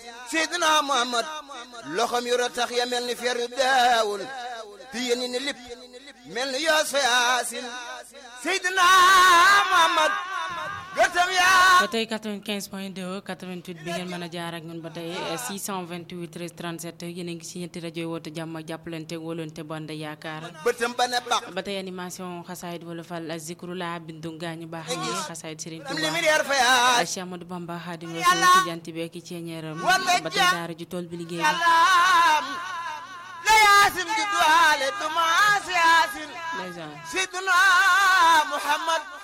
Seydina Muhammad loxom yu tax ya mel ni fer yu daawul piye ni lip mel ni yoos fa yaasin Seydina Muhammad gërtam yaa ba tey 95.2 88 bi ngeen mën a jaar ak ñun ba tey 628 13 37 yéen a ngi si ñetti rajo yi woote jàmm ak jàppalante wóolante bande yaakaar bëtam ba ne baax ba tey animation xasaayid wala fal zikru la bindu gaañu baax ñi xasaayid Serigne am Touba li mi reer fa yaa Cheikh Amadou Bamba Khadim Rasoul ci janti beek ci ñeeram ba tey daara ji tool bi liggéey bi yàllaam la yaasin di duwaale du maas yaasin ndeysaan Seydina Muhammad